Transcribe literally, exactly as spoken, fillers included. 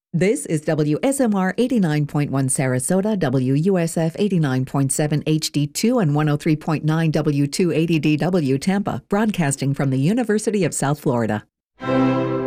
This is W S M R eighty-nine point one Sarasota, W U S F eighty-nine point seven H D two, and one oh three point nine W two eighty D W Tampa, broadcasting from the University of South Florida.